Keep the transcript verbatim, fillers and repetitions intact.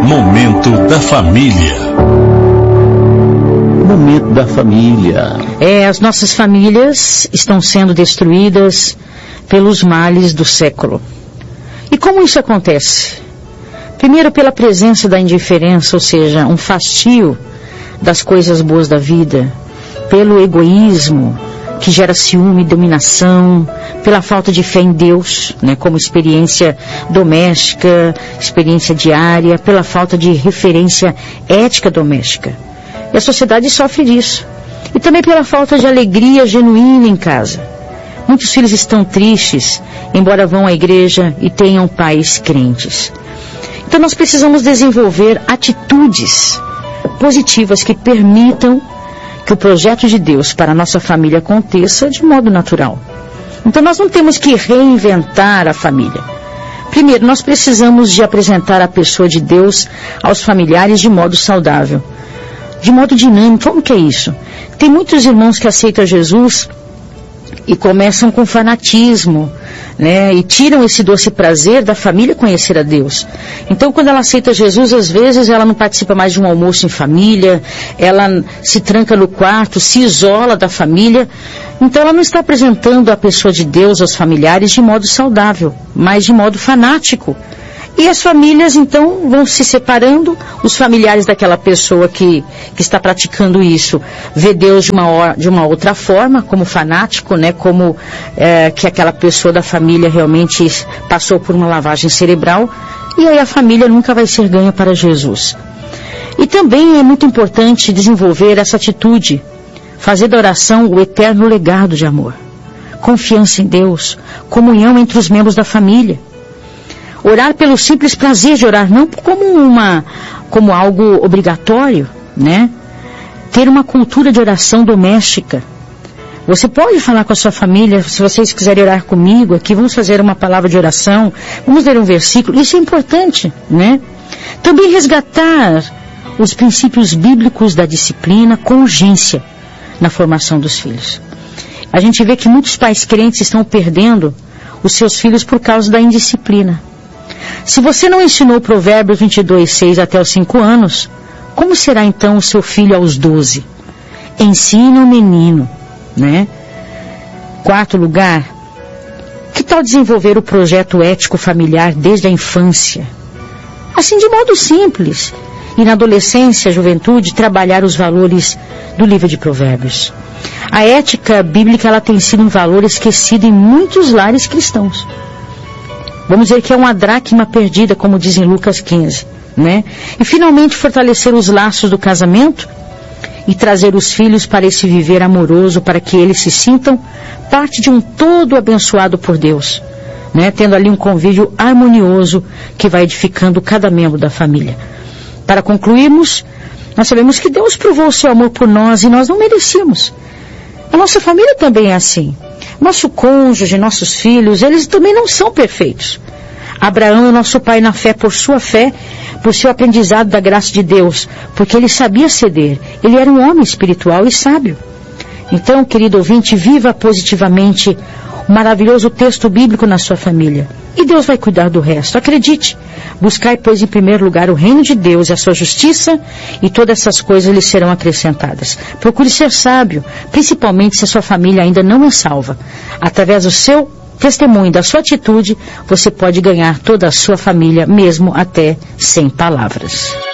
Momento da família. Momento da família. É, as nossas famílias estão sendo destruídas pelos males do século. E como isso acontece? Primeiro, pela presença da indiferença, ou seja, um fastio das coisas boas da vida, pelo egoísmo, que gera ciúme e dominação, pela falta de fé em Deus, né, como experiência doméstica, experiência diária, pela falta de referência ética doméstica. E a sociedade sofre disso. E também pela falta de alegria genuína em casa. Muitos filhos estão tristes, embora vão à igreja e tenham pais crentes. Então nós precisamos desenvolver atitudes positivas que permitam que o projeto de Deus para a nossa família aconteça de modo natural. Então nós não temos que reinventar a família. Primeiro, nós precisamos de apresentar a pessoa de Deus aos familiares de modo saudável, de modo dinâmico. Como que é isso? Tem muitos irmãos que aceitam Jesus e começam com fanatismo, né? E tiram esse doce prazer da família conhecer a Deus. Então, quando ela aceita Jesus, às vezes ela não participa mais de um almoço em família, ela se tranca no quarto, se isola da família. Então, ela não está apresentando a pessoa de Deus aos familiares de modo saudável, mas de modo fanático. E as famílias, então, vão se separando. Os familiares daquela pessoa que, que está praticando isso vê Deus de uma, de uma outra forma, como fanático, né? Como é, que aquela pessoa da família realmente passou por uma lavagem cerebral. E aí a família nunca vai ser ganha para Jesus. E também é muito importante desenvolver essa atitude, fazer da oração o eterno legado de amor. Confiança em Deus, comunhão entre os membros da família. Orar pelo simples prazer de orar, não como uma, como algo obrigatório, né? Ter uma cultura de oração doméstica. Você pode falar com a sua família, se vocês quiserem orar comigo aqui, vamos fazer uma palavra de oração, vamos ler um versículo, isso é importante, né? Também resgatar os princípios bíblicos da disciplina com urgência na formação dos filhos. A gente vê que muitos pais crentes estão perdendo os seus filhos por causa da indisciplina. Se você não ensinou Provérbios vinte e dois, seis até os cinco anos, como será então o seu filho aos doze? Ensina o menino, né? Quarto lugar, que tal desenvolver o projeto ético familiar desde a infância? Assim, de modo simples. E na adolescência, juventude, trabalhar os valores do livro de Provérbios. A ética bíblica, ela tem sido um valor esquecido em muitos lares cristãos. Vamos dizer que é uma dracma perdida, como diz em Lucas quinze, né? E finalmente fortalecer os laços do casamento e trazer os filhos para esse viver amoroso, para que eles se sintam parte de um todo abençoado por Deus, né? Tendo ali um convívio harmonioso que vai edificando cada membro da família. Para concluirmos, nós sabemos que Deus provou o seu amor por nós e nós não merecíamos. A nossa família também é assim. Nosso cônjuge, nossos filhos, eles também não são perfeitos. Abraão é nosso pai na fé por sua fé, por seu aprendizado da graça de Deus, porque ele sabia ceder. Ele era um homem espiritual e sábio. Então, querido ouvinte, viva positivamente o maravilhoso texto bíblico na sua família. E Deus vai cuidar do resto. Acredite. Buscai, pois, em primeiro lugar o reino de Deus e a sua justiça, e todas essas coisas lhe serão acrescentadas. Procure ser sábio, principalmente se a sua família ainda não é salva. Através do seu testemunho, da sua atitude, você pode ganhar toda a sua família, mesmo até sem palavras.